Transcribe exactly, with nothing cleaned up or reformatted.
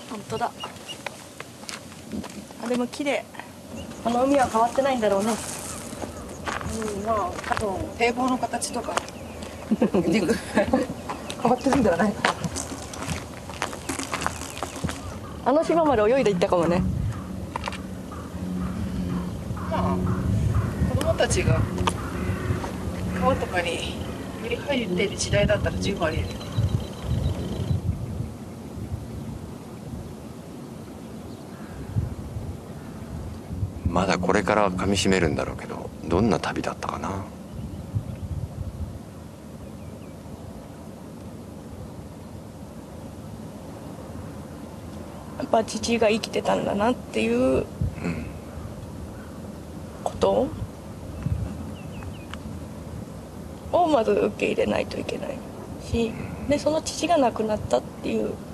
本当だ。あ、でも綺麗。この海は変わってないんだろうね。 うん、まあ多分堤防の形とか変わってるんではないかな。 あの島まで泳いでいったかもね。 まあ子供たちが川とかに入り入っている時代だったら十分あり得るよね。 まだこれから噛みしめるんだろうけど、どんな旅だったかな。 やっぱ父が生きてたんだなっていうことをまず受け入れないといけないし、でその父が亡くなったっていう